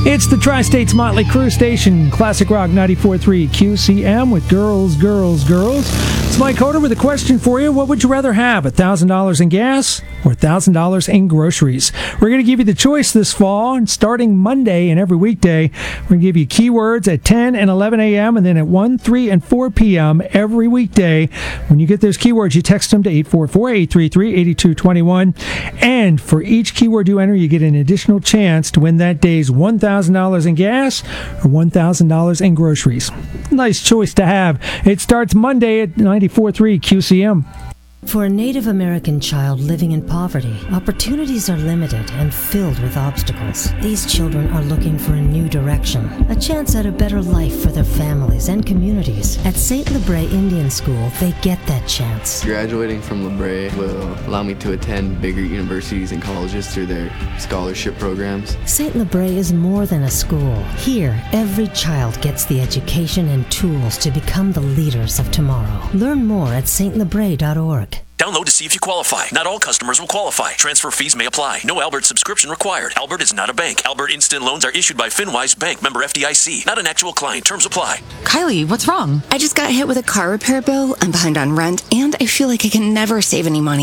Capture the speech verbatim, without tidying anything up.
It's the Tri-States Motley Crue station, Classic Rock ninety-four point three Q C M with Girls, Girls, Girls. It's Mike Hoder with a question for you. What would you rather have, one thousand dollars in gas or one thousand dollars in groceries? We're going to give you the choice this fall, and starting Monday and every weekday, we're going to give you keywords at ten and eleven a.m. and then at one, three, and four p.m. every weekday. When you get those keywords, you text them to eight four four, eight three three, eight two two one. And for each keyword you enter, you get an additional chance to win that day's one thousand dollars in gas or one thousand dollars in groceries. Nice choice to have. It starts Monday at ninety-four point three Q C M. For a Native American child living in poverty, opportunities are limited and filled with obstacles. These children are looking for a new direction, a chance at a better life for their families and communities. At Saint Labre Indian School, they get that chance. Graduating from Labre will allow me to attend bigger universities and colleges through their scholarship programs. Saint Labre is more than a school. Here, every child gets the education and tools to become the leaders of tomorrow. Learn more at saint labre dot org. Download to see if you qualify. Not all customers will qualify. Transfer fees may apply. No Albert subscription required. Albert is not a bank. Albert Instant Loans are issued by FinWise Bank, member F D I C. Not an actual client. Terms apply. Kylie, what's wrong? I just got hit with a car repair bill. I'm behind on rent, and I feel like I can never save any money.